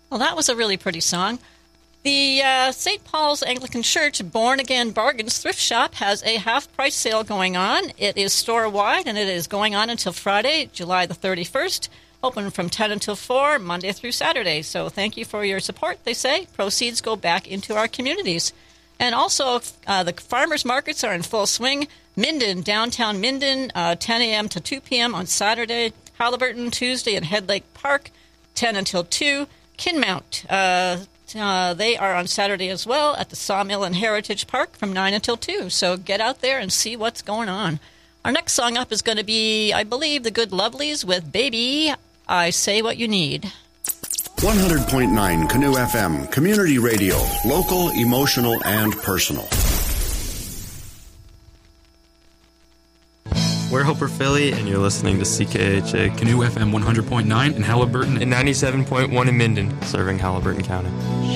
Well, that was a really pretty song. The St. Paul's Anglican Church Born Again Bargains Thrift Shop has a half-price sale going on. It is store-wide, and it is going on until Friday, July the 31st, open from 10 until 4, Monday through Saturday. So thank you for your support, they say. Proceeds go back into our communities. And also, the farmers markets are in full swing. Minden, downtown Minden, 10 a.m. to 2 p.m. on Saturday. Halliburton, Tuesday at Head Lake Park, 10 until 2. Kinmount, they are on Saturday as well at the Sawmill and Heritage Park from 9 until 2. So get out there and see what's going on. Our next song up is going to be, I believe, the Good Lovelies with Baby, I Say What You Need. 100.9 Canoe FM, community radio, local, emotional, and personal. We're Hoper Philly, and you're listening to CKHA Canoe FM 100.9 in Halliburton and 97.1 in Minden, serving Halliburton County.